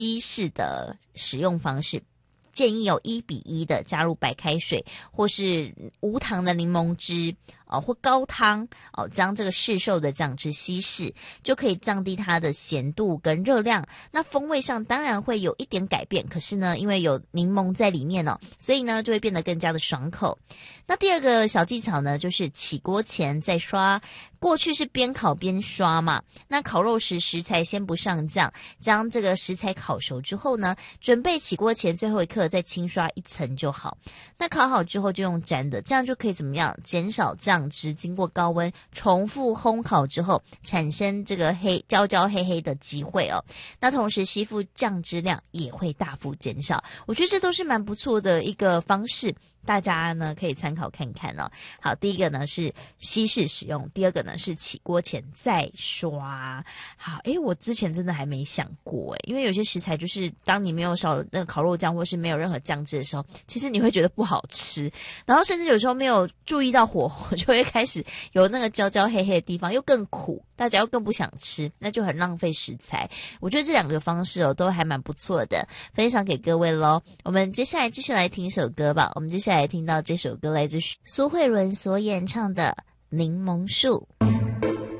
西式的使用方式，建议有1:1的加入白开水或是无糖的柠檬汁或高汤将这个市售的酱汁稀释，就可以降低它的咸度跟热量。那风味上当然会有一点改变，可是呢，因为有柠檬在里面所以呢就会变得更加的爽口。那第二个小技巧呢，就是起锅前再刷。过去是边烤边刷嘛，那烤肉时食材先不上酱，将这个食材烤熟之后呢，准备起锅前最后一刻再轻刷一层就好。那烤好之后就用沾的，这样就可以怎么样？减少酱汁经过高温重复烘烤之后产生这个焦焦黑黑的机会那同时吸附酱汁量也会大幅减少。我觉得这都是蛮不错的一个方式，大家呢可以参考看看好，第一个呢是稀释使用，第二个呢是起锅前再刷。好，我之前真的还没想过因为有些食材就是当你没有少那个烤肉酱或是没有任何酱汁的时候，其实你会觉得不好吃，然后甚至有时候没有注意到火候，就会开始有那个焦焦黑黑的地方，又更苦，大家又更不想吃，那就很浪费食材。我觉得这两个方式都还蛮不错的，分享给各位咯。我们接下来继续来听一首歌吧。我们接下来听到这首歌来自苏慧伦所演唱的《柠檬树》。